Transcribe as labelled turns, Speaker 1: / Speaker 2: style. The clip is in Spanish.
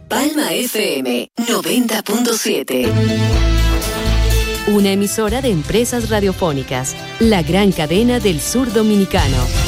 Speaker 1: Palma FM 90.7.
Speaker 2: Una emisora de Empresas Radiofónicas, la gran cadena del sur dominicano.